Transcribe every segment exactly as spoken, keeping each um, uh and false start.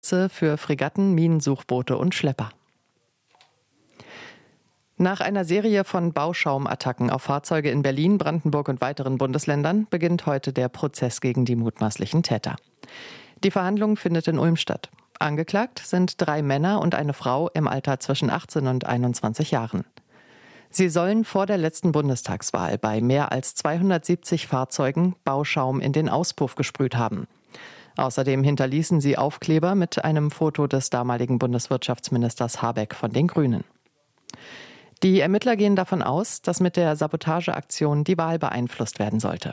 Einsätze für Fregatten, Minensuchboote und Schlepper. Nach einer Serie von Bauschaumattacken auf Fahrzeuge in Berlin, Brandenburg und weiteren Bundesländern beginnt heute der Prozess gegen die mutmaßlichen Täter. Die Verhandlung findet in Ulm statt. Angeklagt sind drei Männer und eine Frau im Alter zwischen achtzehn und einundzwanzig Jahren. Sie sollen vor der letzten Bundestagswahl bei mehr als zweihundertsiebzig Fahrzeugen Bauschaum in den Auspuff gesprüht haben. Außerdem hinterließen sie Aufkleber mit einem Foto des damaligen Bundeswirtschaftsministers Habeck von den Grünen. Die Ermittler gehen davon aus, dass mit der Sabotageaktion die Wahl beeinflusst werden sollte.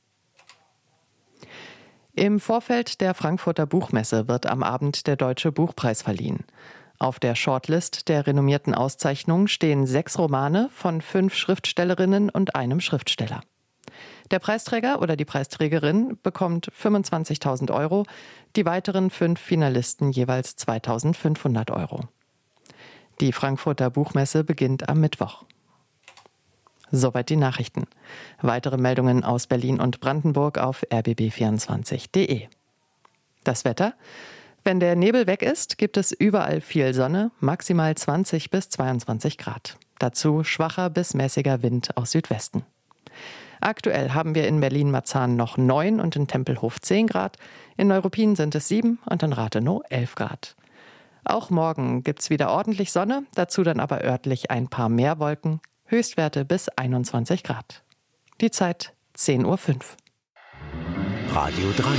Im Vorfeld der Frankfurter Buchmesse wird am Abend der Deutsche Buchpreis verliehen. Auf der Shortlist der renommierten Auszeichnung stehen sechs Romane von fünf Schriftstellerinnen und einem Schriftsteller. Der Preisträger oder die Preisträgerin bekommt fünfundzwanzigtausend Euro, die weiteren fünf Finalisten jeweils zweitausendfünfhundert Euro. Die Frankfurter Buchmesse beginnt am Mittwoch. Soweit die Nachrichten. Weitere Meldungen aus Berlin und Brandenburg auf r b b vierundzwanzig punkt d e. Das Wetter? Wenn der Nebel weg ist, gibt es überall viel Sonne, maximal zwanzig bis zweiundzwanzig Grad. Dazu schwacher bis mäßiger Wind aus Südwesten. Aktuell haben wir in Berlin-Marzahn noch neun und in Tempelhof zehn Grad. In Neuruppin sind es sieben und in Rathenow elf Grad. Auch morgen gibt's wieder ordentlich Sonne, dazu dann aber örtlich ein paar mehr Wolken, Höchstwerte bis einundzwanzig Grad. Die Zeit zehn Uhr fünf. Radio drei.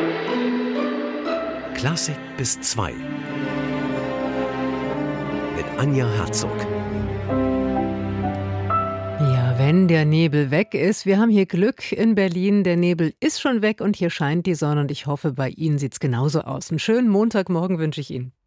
Klassik bis zwei. Mit Anja Herzog. Ja, wenn der Nebel weg ist. Wir haben hier Glück in Berlin. Der Nebel ist schon weg und hier scheint die Sonne und ich hoffe, bei Ihnen sieht's genauso aus. Einen schönen Montagmorgen wünsche ich Ihnen.